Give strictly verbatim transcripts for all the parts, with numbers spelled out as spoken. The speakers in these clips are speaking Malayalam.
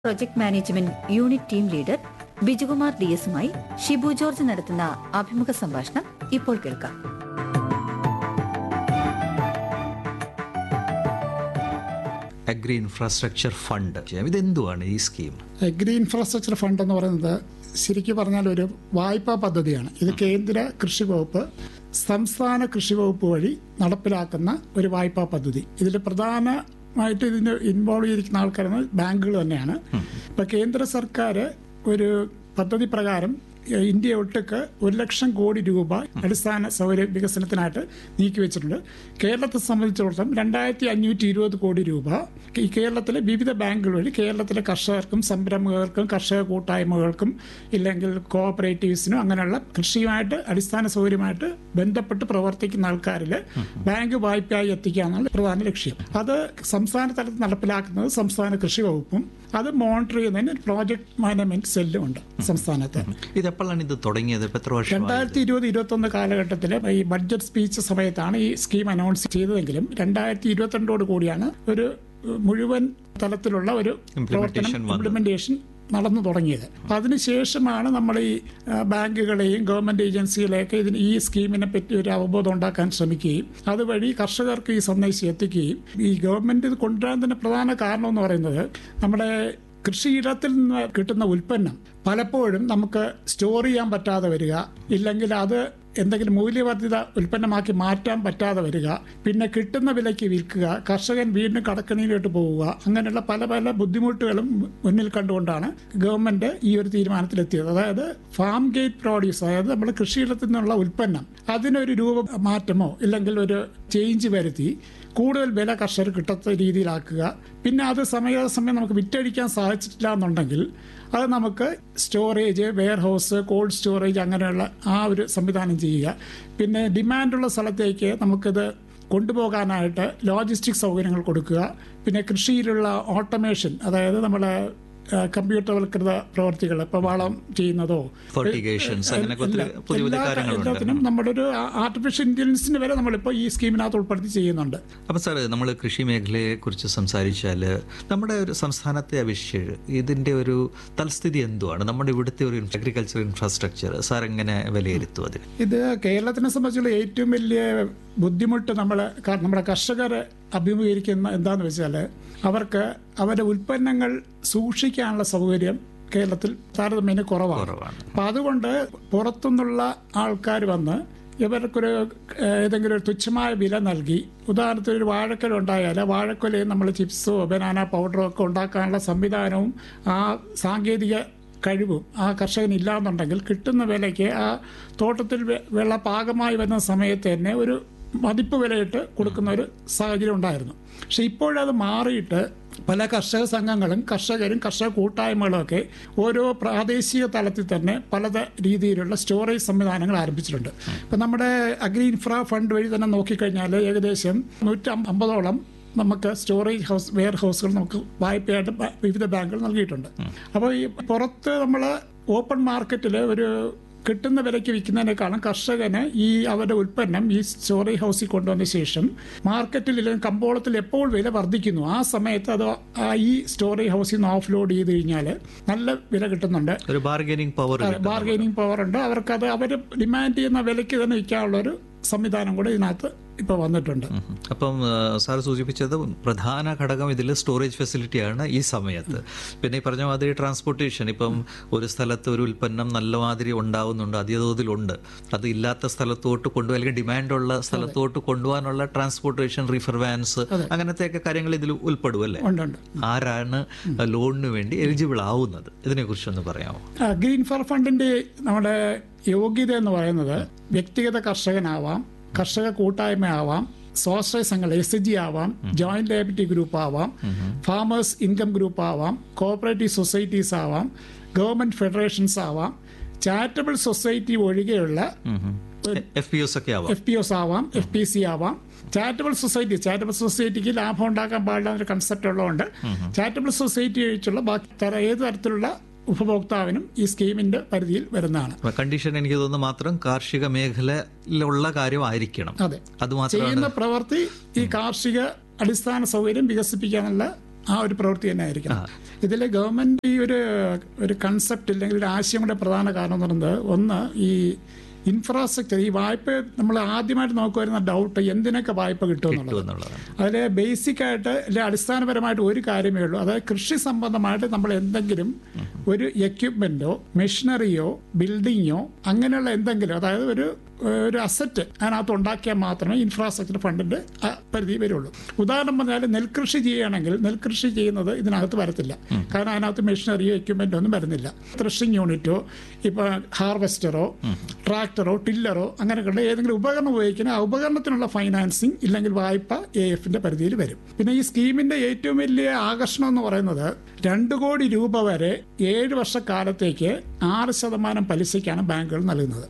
Project management unit team leader Bijukumar D എസുമായി Shibu George നടത്തുന്ന അഭിമുഖ സംഭാഷണം ഇപ്പോൾ കേൾക്കാം. അഗ്രി ഇൻഫ്രാസ്ട്രക്ചർ ഫണ്ട് ഇതെന്തുവാണ് ഈ സ്കീം? അഗ്രി ഇൻഫ്രാസ്ട്രക്ചർ ഫണ്ട് എന്ന് പറയുന്നത് ശരിക്കും പറഞ്ഞാൽ ഒരു വായ്പാ പദ്ധതിയാണ്. ഇത് കേന്ദ്ര കൃഷി വകുപ്പ് സംസ്ഥാന കൃഷി വകുപ്പ് വഴി നടപ്പിലാക്കുന്ന ഒരു വായ്പാ പദ്ധതി. ഇതിൽ പ്രധാനമായിട്ട് ഇതിന് ഇൻവോൾവ് ചെയ്തിരിക്കുന്ന ആൾക്കാരെന്ന് ബാങ്കുകൾ തന്നെയാണ്. ഇപ്പൊ കേന്ദ്ര സർക്കാർ ഒരു പദ്ധതി പ്രകാരം ഇന്ത്യ ഒട്ടുക്ക് ഒരു ലക്ഷം കോടി രൂപ അടിസ്ഥാന സൗകര്യ വികസനത്തിനായിട്ട് നീക്കിവെച്ചിട്ടുണ്ട്. കേരളത്തെ സംബന്ധിച്ചിടത്തോളം രണ്ടായിരത്തി അഞ്ഞൂറ്റി ഇരുപത് കോടി രൂപ ഈ കേരളത്തിലെ വിവിധ ബാങ്കുകൾ വഴി കേരളത്തിലെ കർഷകർക്കും സംരംഭകർക്കും കർഷക കൂട്ടായ്മകൾക്കും ഇല്ലെങ്കിൽ കോഓപ്പറേറ്റീവ്സിനും അങ്ങനെയുള്ള കൃഷിയുമായിട്ട് അടിസ്ഥാന സൗകര്യമായിട്ട് ബന്ധപ്പെട്ട് പ്രവർത്തിക്കുന്ന ആൾക്കാരിൽ ബാങ്ക് വായ്പയായി എത്തിക്കുക എന്നുള്ള പ്രധാന ലക്ഷ്യം. അത് സംസ്ഥാന തലത്തിൽ നടപ്പിലാക്കുന്നത് സംസ്ഥാന കൃഷി വകുപ്പും അത് മോണിറ്റർ ചെയ്യുന്നതിന് പ്രോജക്ട് മാനേജ്മെന്റ് സെല്ലും ഉണ്ട് സംസ്ഥാനത്ത്. ഇതെപ്പോഴാണ് ഇത് തുടങ്ങിയത്? രണ്ടായിരത്തി ഇരുപത് ഇരുപത്തി ഒന്ന് കാലഘട്ടത്തിൽ ഈ ബഡ്ജറ്റ് സ്പീച്ച് സമയത്താണ് ഈ സ്കീം അനൗൺസ് ചെയ്തതെങ്കിലും രണ്ടായിരത്തി ഇരുപത്തിരണ്ടോട് കൂടിയാണ് ഒരു മുഴുവൻ തലത്തിലുള്ള ഒരു പ്രവർത്തനം ഇംപ്ലിമെന്റേഷൻ നടന്നു തുടങ്ങിയത്. അതിനുശേഷമാണ് നമ്മൾ ഈ ബാങ്കുകളെയും ഗവൺമെന്റ് ഏജൻസികളെയൊക്കെ ഇതിന് ഈ സ്കീമിനെ പറ്റി ഒരു അവബോധം ഉണ്ടാക്കാൻ ശ്രമിക്കുകയും അതുവഴി കർഷകർക്ക് ഈ സന്ദേശം എത്തിക്കുകയും ഈ ഗവൺമെന്റ് ഇത് കൊണ്ടുവരാൻ തന്നെ പ്രധാന കാരണം എന്ന് പറയുന്നത് നമ്മുടെ കൃഷിയിടത്തിൽ നിന്ന് കിട്ടുന്ന ഉൽപ്പന്നം പലപ്പോഴും നമുക്ക് സ്റ്റോർ ചെയ്യാൻ പറ്റാതെ വരിക, ഇല്ലെങ്കിൽ അത് എന്തെങ്കിലും മൂല്യവർദ്ധിത ഉൽപ്പന്നമാക്കി മാറ്റാൻ പറ്റാതെ വരിക, പിന്നെ കിട്ടുന്ന വിലയ്ക്ക് വിൽക്കുക, കർഷകൻ വീണ്ടും കടക്കണിയിലോട്ട് പോവുക, അങ്ങനെയുള്ള പല പല ബുദ്ധിമുട്ടുകളും മുന്നിൽ കണ്ടുകൊണ്ടാണ് ഗവൺമെന്റ് ഈ ഒരു തീരുമാനത്തിലെത്തിയത്. അതായത് ഫാം ഗേറ്റ് പ്രോഡ്യൂസ്, അതായത് നമ്മുടെ കൃഷിയിടത്തിൽ നിന്നുള്ള ഉൽപ്പന്നം അതിനൊരു രൂപ മാറ്റമോ ഇല്ലെങ്കിൽ ഒരു ചേഞ്ച് വരുത്തി കൂടുതൽ വില കർഷകർ കിട്ടാത്ത രീതിയിലാക്കുക. പിന്നെ അത് സമയാസമയം നമുക്ക് വിറ്റഴിക്കാൻ സാധിച്ചിട്ടില്ല എന്നുണ്ടെങ്കിൽ അത് നമുക്ക് storage, wear house, cold storage അങ്ങനെയുള്ള ആ ഒരു സംവിധാനം ചെയ്യുക. പിന്നെ ഡിമാൻഡുള്ള സ്ഥലത്തേക്ക് നമുക്കിത് കൊണ്ടുപോകാനായിട്ട് ലോജിസ്റ്റിക് സൗകര്യങ്ങൾ കൊടുക്കുക. പിന്നെ കൃഷിയിലുള്ള ഓട്ടോമേഷൻ, അതായത് നമ്മുടെ കമ്പ്യൂട്ടർവൽകൃത പ്രവർത്തികൾ, ഇപ്പൊ വളം ചെയ്യുന്നതോ എല്ലാത്തിനും നമ്മുടെ ഒരു ആർട്ടിഫിഷ്യൽ ഇന്റലിജൻസിന് വരെ നമ്മളിപ്പോൾ ഈ സ്കീമിനകത്ത് ഉൾപ്പെടുത്തി ചെയ്യുന്നുണ്ട്. അപ്പൊ സാർ, നമ്മൾ കൃഷി മേഖലയെ കുറിച്ച് സംസാരിച്ചാൽ നമ്മുടെ ഒരു സംസ്ഥാനത്തെ അപേക്ഷിച്ച് ഇതിന്റെ ഒരു തൽസ്ഥിതി എന്തുവാണ്? നമ്മുടെ ഇവിടുത്തെ ഒരു അഗ്രികൾച്ചർ ഇൻഫ്രാസ്ട്രക്ചർ സാർ എങ്ങനെ വിലയിരുത്തും അതിന്? ഇത് കേരളത്തിനെ സംബന്ധിച്ചുള്ള ഏറ്റവും വലിയ ബുദ്ധിമുട്ട് നമ്മൾ നമ്മുടെ കർഷകർ അഭിമുഖീകരിക്കുന്ന എന്താണെന്ന് വെച്ചാൽ അവർക്ക് അവരുടെ ഉൽപ്പന്നങ്ങൾ സൂക്ഷിക്കാനുള്ള സൗകര്യം കേരളത്തിൽ താരതമ്യേന കുറവാണ്. അപ്പം അതുകൊണ്ട് പുറത്തുനിന്നുള്ള ആൾക്കാർ വന്ന് ഇവർക്കൊരു ഏതെങ്കിലും ഒരു തുച്ഛമായ വില നൽകി, ഉദാഹരണത്തിന് ഒരു വാഴക്കൊല ഉണ്ടായാൽ വാഴക്കൊലയും നമ്മൾ ചിപ്സോ ബനാന പൗഡറോ ഒക്കെ ഉണ്ടാക്കാനുള്ള സംവിധാനവും ആ സാങ്കേതിക കഴിവും ആ കർഷകന് ഇല്ലാന്നുണ്ടെങ്കിൽ കിട്ടുന്ന വിലയ്ക്ക് ആ തോട്ടത്തിൽ വെള്ള പാകമായി വരുന്ന സമയത്ത് തന്നെ ഒരു മതിപ്പ് വിലയിട്ട് കൊടുക്കുന്ന ഒരു സാഹചര്യം ഉണ്ടായിരുന്നു. പക്ഷെ ഇപ്പോഴത് മാറിയിട്ട് പല കർഷക സംഘങ്ങളും കർഷകരും കർഷക കൂട്ടായ്മകളും ഒക്കെ ഓരോ പ്രാദേശിക തലത്തിൽ തന്നെ പല രീതിയിലുള്ള സ്റ്റോറേജ് സംവിധാനങ്ങൾ ആരംഭിച്ചിട്ടുണ്ട്. ഇപ്പം നമ്മുടെ അഗ്രി ഇൻഫ്രാ ഫണ്ട് വഴി തന്നെ നോക്കിക്കഴിഞ്ഞാൽ ഏകദേശം നൂറ്റി അമ്പതോളം നമുക്ക് സ്റ്റോറേജ് ഹൗസ്, വെയർ ഹൗസുകൾ നമുക്ക് വായ്പയായിട്ട് വിവിധ ബാങ്കുകൾ നൽകിയിട്ടുണ്ട്. അപ്പോൾ ഈ പുറത്ത് നമ്മൾ ഓപ്പൺ മാർക്കറ്റിൽ ഒരു കിട്ടുന്ന വിലയ്ക്ക് വിൽക്കുന്നതിനേക്കാളും കർഷകന് ഈ അവരുടെ ഉൽപ്പന്നം ഈ സ്റ്റോറേജ് ഹൗസിൽ കൊണ്ടുവന്ന ശേഷം മാർക്കറ്റിൽ അല്ലെങ്കിൽ കമ്പോളത്തിൽ എപ്പോൾ വില വർദ്ധിക്കുന്നു ആ സമയത്ത് അത് ഈ സ്റ്റോറേജ് ഹൗസിൽ നിന്ന് ഓഫ് ലോഡ് ചെയ്ത് കഴിഞ്ഞാൽ നല്ല വില കിട്ടുന്നുണ്ട്. ഒരു ബാർഗൈനിങ് പവർ ബാർഗൈനിങ് പവർ ഉണ്ട്. അവർക്കത് അവർ ഡിമാൻഡ് ചെയ്യുന്ന വിലയ്ക്ക് തന്നെ വിൽക്കാനുള്ള ഒരു സംവിധാനം കൂടെ ഇതിനകത്ത് ഇപ്പോൾ വന്നിട്ടുണ്ട്. അപ്പം സാർ സൂചിപ്പിച്ചത് പ്രധാന ഘടകം ഇതിൽ സ്റ്റോറേജ് ഫെസിലിറ്റിയാണ് ഈ സമയത്ത്. പിന്നെ ഈ പറഞ്ഞ മാതിരി ട്രാൻസ്പോർട്ടേഷൻ, ഇപ്പം ഒരു സ്ഥലത്ത് ഒരു ഉൽപ്പന്നം നല്ല മാതിരി ഉണ്ടാവുന്നുണ്ട്, അധിക തോതിലുണ്ട്, അത് ഇല്ലാത്ത സ്ഥലത്തോട്ട് കൊണ്ടുപോകാൻ അല്ലെങ്കിൽ ഡിമാൻഡുള്ള സ്ഥലത്തോട്ട് കൊണ്ടുപോകാനുള്ള ട്രാൻസ്പോർട്ടേഷൻ, റിഫർ വാൻസ്, അങ്ങനത്തെയൊക്കെ കാര്യങ്ങൾ ഇതിൽ ഉൾപ്പെടും അല്ലേ? ആരാണ് ലോണിന് വേണ്ടി എലിജിബിൾ ആവുന്നത്? ഇതിനെ കുറിച്ചൊന്ന് പറയാമോ? ഗ്രീൻ ഫാർ ഫണ്ടിന്റെ നമ്മുടെ യോഗ്യത എന്ന് പറയുന്നത് വ്യക്തിഗത കർഷകനാവാം, കർഷക കൂട്ടായ്മയാവാം, സ്വാശ്രയ സംഘടന എസ് ജി ആവാം, ജോയിന്റ് ലയബിലിറ്റി ഗ്രൂപ്പ് ആവാം, ഫാമേഴ്സ് ഇൻകം ഗ്രൂപ്പ് ആവാം, കോഓപ്പറേറ്റീവ് സൊസൈറ്റീസ് ആവാം, ഗവൺമെന്റ് ഫെഡറേഷൻസ് ആവാം, ചാരിറ്റബിൾ സൊസൈറ്റി ഒഴികെയുള്ള എഫ് പി ഒസ് ഒക്കെ ആവാം, എഫ് പി ഒസ് ആവാം, എഫ് പി സി ആവാം. ചാരിറ്റബിൾ സൊസൈറ്റി ചാരിറ്റബിൾ സൊസൈറ്റിക്ക് ലാഭം ഉണ്ടാക്കാൻ പാടില്ല എന്നൊരു കൺസെപ്റ്റ് ഉള്ളതുകൊണ്ട് ചാരിറ്റബിൾ സൊസൈറ്റി ഒഴിച്ചുള്ള ബാക്കി ഏത് തരത്തിലുള്ള ഉപഭോക്താവിനും ഈ സ്കീമിന്റെ പരിധിയിൽ വരുന്നതാണ്. കണ്ടീഷൻ എനിക്ക് തോന്നുന്നു മാത്രം കാർഷിക മേഖലയിലുള്ള കാര്യമായിരിക്കണം. അതെ, അത് ചെയ്യുന്ന പ്രവൃത്തി ഈ കാർഷിക അടിസ്ഥാന സൗകര്യം വികസിപ്പിക്കാനുള്ള ആ ഒരു പ്രവൃത്തി തന്നെ ആയിരിക്കണം. ഇതിൽ ഗവൺമെന്റ് ഈ ഒരു ഒരു കൺസെപ്റ്റ് അല്ലെങ്കിൽ ഒരു ആശയങ്ങളുടെ പ്രധാന കാരണം എന്ന് പറയുന്നത്, ഒന്ന് ഈ ഇൻഫ്രാസ്ട്രക്ചർ, ഈ വായ്പ നമ്മൾ ആദ്യമായിട്ട് നമുക്ക് വരുന്ന ഡൗട്ട് എന്തിനൊക്കെ വായ്പ കിട്ടുമെന്നുള്ളത്. അതിൽ ബേസിക് ആയിട്ട് അല്ലെ അടിസ്ഥാനപരമായിട്ട് ഒരു കാര്യമേ ഉള്ളൂ, അതായത് കൃഷി സംബന്ധമായിട്ട് നമ്മൾ എന്തെങ്കിലും ഒരു എക്യുപ്മെന്റോ മെഷീനറിയോ ബിൽഡിങ്ങോ അങ്ങനെയുള്ള എന്തെങ്കിലും, അതായത് ഒരു ഒരു അസറ്റ് അതിനകത്ത് ഉണ്ടാക്കിയാൽ മാത്രമേ ഇൻഫ്രാസ്ട്രക്ചർ ഫണ്ടിന്റെ പരിധി വരുള്ളൂ. ഉദാഹരണം പറഞ്ഞാൽ നെൽകൃഷി ചെയ്യുകയാണെങ്കിൽ നെൽകൃഷി ചെയ്യുന്നത് ഇതിനകത്ത് വരത്തില്ല, കാരണം അതിനകത്ത് മെഷീനറിയോ എക്യുപ്മെന്റോ ഒന്നും വരുന്നില്ല. ത്രഷിംഗ് യൂണിറ്റോ ഇപ്പൊ ഹാർവെസ്റ്ററോ ട്രാക്ടറോ ടില്ലറോ അങ്ങനെയൊക്കെയുള്ള ഏതെങ്കിലും ഉപകരണം ഉപയോഗിക്കുന്ന ആ ഉപകരണത്തിനുള്ള ഫൈനാൻസിങ് ഇല്ലെങ്കിൽ വായ്പ എ എഫിന്റെ പരിധിയിൽ വരും. പിന്നെ ഈ സ്കീമിന്റെ ഏറ്റവും വലിയ ആകർഷണം എന്ന് പറയുന്നത് രണ്ടു കോടി രൂപ വരെ ഏഴ് വർഷക്കാലത്തേക്ക് ആറ് ശതമാനം പലിശയ്ക്കാണ് ബാങ്കുകൾ നൽകുന്നത്.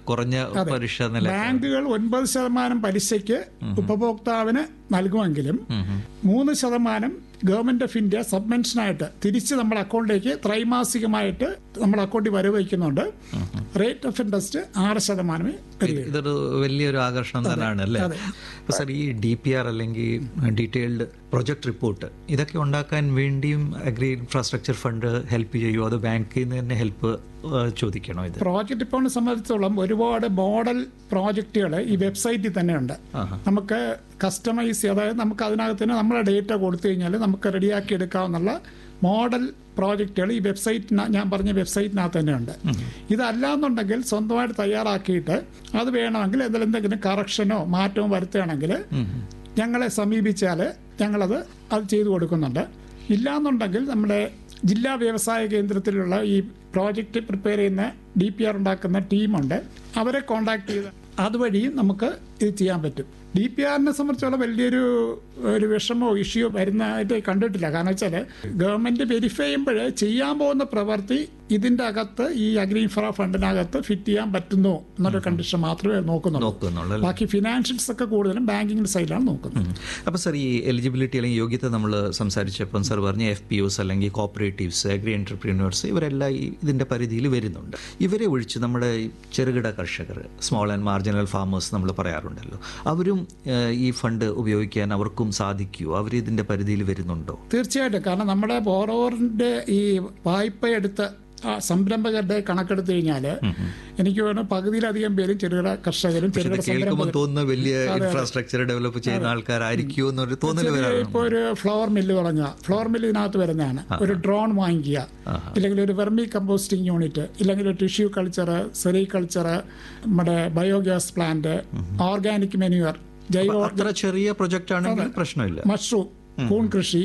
ബാങ്കുകൾ ഒൻപത് ശതമാനം പലിശയ്ക്ക് ഉപഭോക്താവിന് നൽകുമെങ്കിലും മൂന്ന് ശതമാനം ഗവൺമെന്റ് ഓഫ് ഇന്ത്യ സബ്മെൻഷനായിട്ട് തിരിച്ച് നമ്മുടെ അക്കൗണ്ടിലേക്ക് ത്രൈമാസികമായിട്ട് നമ്മുടെ അക്കൗണ്ടിൽ വരവയ്ക്കുന്നുണ്ട്. റേറ്റ് ഓഫ് ഇൻട്രസ്റ്റ് ആറ് ശതമാനമേ വരികയുള്ളൂ. ഇതൊരു വലിയൊരു ആകർഷണം തന്നെയാണ് അല്ലേ സാർ. ഈ ഡി പി ആർ അല്ലെങ്കിൽ ഡീറ്റെയിൽഡ് പ്രൊജക്ട് റിപ്പോർട്ട് ഇതൊക്കെ ഉണ്ടാക്കാൻ വേണ്ടിയും അഗ്രി ഇൻഫ്രാസ്ട്രക്ചർ ഫണ്ട് ഹെൽപ്പ് ചെയ്യുമോ, അത് ബാങ്കിൽ നിന്ന് തന്നെ ഹെൽപ്പ് ചോദിക്കണോ? ഇത് പ്രോജക്ട് റിപ്പോർട്ടിനെ സംബന്ധിച്ചിടത്തോളം ഒരുപാട് മോഡൽ പ്രോജക്റ്റുകൾ ഈ വെബ്സൈറ്റിൽ തന്നെ ഉണ്ട്. നമുക്ക് കസ്റ്റമൈസ്, അതായത് നമുക്ക് അതിനകത്ത് തന്നെ നമ്മളെ ഡേറ്റ കൊടുത്തു കഴിഞ്ഞാൽ നമുക്ക് റെഡിയാക്കി എടുക്കാവുന്ന മോഡൽ പ്രോജക്റ്റുകൾ ഈ വെബ്സൈറ്റിന്, ഞാൻ പറഞ്ഞ വെബ്സൈറ്റിനകത്ത് തന്നെ ഉണ്ട്. ഇതല്ലാന്നുണ്ടെങ്കിൽ സ്വന്തമായിട്ട് തയ്യാറാക്കിയിട്ട് അത് വേണമെങ്കിൽ എന്തെങ്കിലും എന്തെങ്കിലും കറക്ഷനോ മാറ്റമോ വരുത്തുകയാണെങ്കിൽ ഞങ്ങളെ സമീപിച്ചാൽ ഞങ്ങളത് അത് ചെയ്തു കൊടുക്കുന്നുണ്ട്. ഇല്ലാന്നുണ്ടെങ്കിൽ നമ്മുടെ ജില്ലാ വ്യവസായ കേന്ദ്രത്തിലുള്ള ഈ പ്രോജക്റ്റ് പ്രിപ്പയർ ചെയ്യുന്ന ഡി പി ആർ ഉണ്ടാക്കുന്ന ടീമുണ്ട്, അവരെ കോണ്ടാക്ട് ചെയ്ത് അതുവഴിയും നമുക്ക് ഇത് ചെയ്യാൻ പറ്റും. ഡി പി ആറിനെ സംബന്ധിച്ചോളം വലിയൊരു ഒരു വിഷമോ ഇഷ്യോ വരുന്നതായിട്ട് കണ്ടിട്ടില്ല. കാരണം വെച്ചാൽ ഗവൺമെന്റ് വെരിഫൈ ചെയ്യുമ്പോൾ ചെയ്യാൻ പോകുന്ന പ്രവൃത്തി ഇതിന്റെ അകത്ത് ഈ അഗ്രി ഇൻഫ്ര ഫണ്ടിനകത്ത് ഫിറ്റ് ചെയ്യാൻ പറ്റുന്നോ എന്നൊരു കണ്ടീഷൻ മാത്രമേ നോക്കുന്നുള്ളൂ. ബാക്കി ഫിനാൻഷ്യൽസ് ഒക്കെ കൂടുതലും ബാങ്കിങ്ങിന്റെ സൈഡിലാണ് നോക്കുന്നത്. അപ്പോൾ സാർ, ഈ എലിജിബിലിറ്റി അല്ലെങ്കിൽ യോഗ്യത നമ്മൾ സംസാരിച്ചപ്പം സാർ പറഞ്ഞ എഫ് പി ഒസ് അല്ലെങ്കിൽ കോപ്പറേറ്റീവ്സ്, അഗ്രി എന്റർപ്രീനേഴ്സ്, ഇവരെല്ലാം ഇതിന്റെ പരിധിയിൽ വരുന്നുണ്ട്. ഇവരെ ഒഴിച്ച് നമ്മുടെ ചെറുകിട കർഷകർ, സ്മോൾ ആൻഡ് മാർജിനൽ ഫാമേഴ്സ് നമ്മൾ പറയാറുണ്ടല്ലോ, അവരും ഈ ഫണ്ട് ഉപയോഗിക്കാൻ അവർക്കും സാധിക്കുമോ? അവർ ഇതിന്റെ പരിധിയിൽ വരുന്നുണ്ടോ? തീർച്ചയായിട്ടും. കാരണം നമ്മുടെ ബോറോവറിന്റെ ഈ വായ്പ എടുത്ത സംരംഭകരുടെ കണക്കെടുത്തു കഴിഞ്ഞാൽ എനിക്ക് തോന്നുന്നു പകുതിയിലധികം പേരും ചെറുകിട കർഷകരും ചെറുകിട തോന്നുന്ന വലിയ ഇൻഫ്രാസ്ട്രക്ചർ ഡെവലപ്പ് ചെയ്യുന്ന ആൾക്കാരായിരിക്കും എന്നൊരു തോന്നൽ. ഇപ്പോൾ ഒരു ഫ്ലവർ മില്ല് തുടങ്ങുക, ഫ്ലവർ മില്ല് ഇതിനകത്ത് വരുന്നതാണ്. ഒരു ഡ്രോൺ വാങ്ങിക്കുക, ഇല്ലെങ്കിൽ ഒരു വെർമി കമ്പോസ്റ്റിംഗ് യൂണിറ്റ്, ഇല്ലെങ്കിൽ ഒരു ടിഷ്യൂ കൾച്ചർ, സെറികൾച്ചർ, നമ്മുടെ ബയോഗ്യാസ് പ്ലാന്റ്, ഓർഗാനിക് മെനുവർ, ജൈവ ചെറിയ പ്രൊജക്ട് ആണെങ്കിൽ പ്രശ്നമില്ല, മഷ്റൂം, കൂൺ കൃഷി,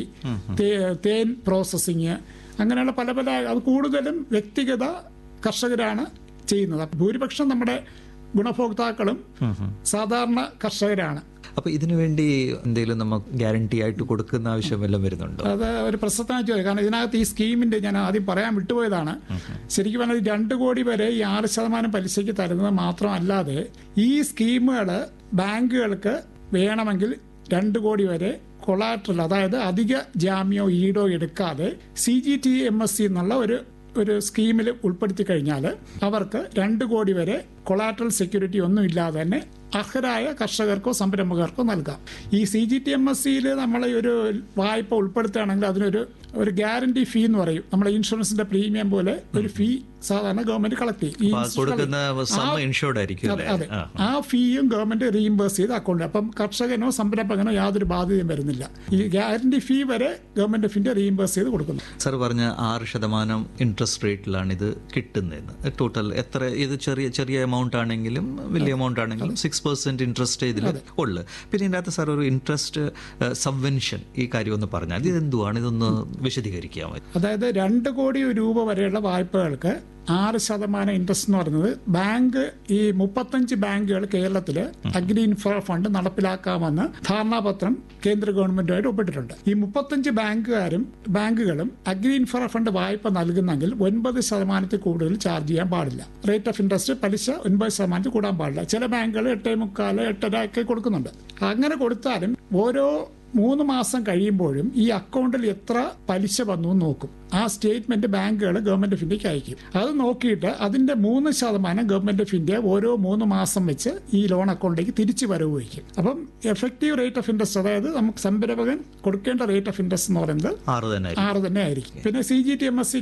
തേൻ പ്രോസസ്സിങ്, അങ്ങനെയുള്ള പല പല, അത് കൂടുതലും വ്യക്തിഗത കർഷകരാണ് ചെയ്യുന്നത്. ഭൂരിപക്ഷം നമ്മുടെ ഗുണഭോക്താക്കളും സാധാരണ കർഷകരാണ്. അപ്പൊ ഇതിനു വേണ്ടി എന്തെങ്കിലും നമുക്ക് ഗ്യാരണ്ടി ആയിട്ട് കൊടുക്കുന്ന ആവശ്യം വല്ലതും വരുന്നുണ്ടോ? അത് ഒരു പ്രസക്തമായ ചോദ്യം. കാരണം ഇതിനകത്ത് ഈ സ്കീമിന്റെ ഞാൻ ആദ്യം പറയാൻ വിട്ടുപോയതാണ്. ശരിക്കും പറഞ്ഞാൽ രണ്ട് കോടി വരെ ഈ ആറ് ശതമാനം പലിശയ്ക്ക് തരുന്നത് മാത്രമല്ലാതെ ഈ സ്കീമുകൾ ബാങ്കുകൾക്ക് വേണമെങ്കിൽ രണ്ട് കോടി വരെ കൊളാട്രൽ, അതായത് അധിക ജാമ്യോ ഈടോ എടുക്കാതെ C G T M S C എന്നുള്ള ഒരു ഒരു സ്കീമിൽ ഉൾപ്പെടുത്തി കഴിഞ്ഞാൽ അവർക്ക് രണ്ട് കോടി വരെ കൊളാട്രൽ സെക്യൂരിറ്റി ഒന്നും ഇല്ലാതെ തന്നെ അർഹരായ കർഷകർക്കോ സംരംഭകർക്കോ നൽകാം. ഈ C G T M S സിയിൽ നമ്മളെ ഒരു വായ്പ ഉൾപ്പെടുത്തുകയാണെങ്കിൽ അതിനൊരു ഒരു ഗ്യാരണ്ടി ഫീ എന്ന് പറയും. നമ്മുടെ ഇൻഷുറൻസിന്റെ പ്രീമിയം പോലെ ഒരു ഫീ സാധാരണ ഗവൺമെന്റ് കളക്ട് ചെയ്യും. അതെ, ആ ഫീയും ഗവൺമെന്റ് റീഇംബേഴ്സ് ചെയ്ത് അക്കൗണ്ട്. അപ്പം കർഷകനോ സംരംഭകനോ യാതൊരു ബാധ്യതയും വരുന്നില്ല. ഈ ഗ്യാരണ്ടി ഫീ വരെ ഗവൺമെന്റ് ഓഫ് ഇന്ത്യ റീഇംബേഴ്സ് ചെയ്ത് കൊടുക്കുന്നു. സാർ പറഞ്ഞ ആറ് ശതമാനം ഇൻട്രസ്റ്റ് റേറ്റിലാണ് ഇത് കിട്ടുന്നത്. ടോട്ടൽ എത്ര? ഇത് ചെറിയ ചെറിയ എമൗണ്ട് ആണെങ്കിലും വലിയ എമൗണ്ട് ആണെങ്കിലും സിക്സ് പെർസെന്റ് ഇൻട്രസ്റ്റ് ഇതിൽ ഉള്ളു. പിന്നെ ഇതിനകത്ത് സാർ ഒരു ഇൻട്രസ്റ്റ് സബ്വെൻഷൻ, ഈ കാര്യം ഒന്ന് പറഞ്ഞാൽ ഇത് എന്തുവാണ്? ഇതൊന്ന് വിശദീകരിക്കാമോ? അതായത് രണ്ട് കോടി രൂപ വരെയുള്ള വായ്പകൾക്ക് ആറ് ശതമാനം ഇൻട്രസ്റ്റ് എന്ന് പറയുന്നത് ബാങ്ക്, ഈ മുപ്പത്തഞ്ച് ബാങ്കുകൾ കേരളത്തിൽ അഗ്രി ഇൻഫ്ര ഫണ്ട് നടപ്പിലാക്കാമെന്ന് ധാരണാപത്രം കേന്ദ്ര ഗവൺമെന്റുമായിട്ട് ഒപ്പിട്ടിട്ടുണ്ട്. ഈ മുപ്പത്തഞ്ച് ബാങ്കുകാരും ബാങ്കുകളും അഗ്രി ഇൻഫ്ര ഫണ്ട് വായ്പ നൽകുന്നെങ്കിൽ ഒൻപത് ശതമാനത്തിൽ കൂടുതൽ ചാർജ് ചെയ്യാൻ പാടില്ല. റേറ്റ് ഓഫ് ഇൻട്രസ്റ്റ് പലിശ ഒൻപത് ശതമാനത്തിൽ കൂടാൻ പാടില്ല. ചില ബാങ്കുകൾ എട്ടേ മുക്കാല് എട്ടര ഒക്കെ കൊടുക്കുന്നുണ്ട്. അങ്ങനെ കൊടുത്താലും ഓരോ മൂന്ന് മാസം കഴിയുമ്പോഴും ഈ അക്കൗണ്ടിൽ എത്ര പലിശ വന്നു എന്ന് നോക്കും. ആ സ്റ്റേറ്റ്മെന്റ് ബാങ്കുകൾ ഗവൺമെന്റ് ഓഫ് ഇന്ത്യക്ക് അയക്കും. അത് നോക്കിയിട്ട് അതിന്റെ മൂന്ന് ശതമാനം ഗവൺമെന്റ് ഓഫ് ഇന്ത്യ ഓരോ മൂന്ന് മാസം വെച്ച് ഈ ലോൺ അക്കൗണ്ടിലേക്ക് തിരിച്ചു വരവ് വയ്ക്കും. അപ്പം എഫക്റ്റീവ് റേറ്റ് ഓഫ് ഇൻട്രസ്റ്റ്, അതായത് നമുക്ക് സംരംഭകൻ കൊടുക്കേണ്ട റേറ്റ് ഓഫ് ഇൻട്രസ്റ്റ് എന്ന് പറയുന്നത് ആറ് തന്നെ ആറ് തന്നെ ആയിരിക്കും. പിന്നെ C G T M S C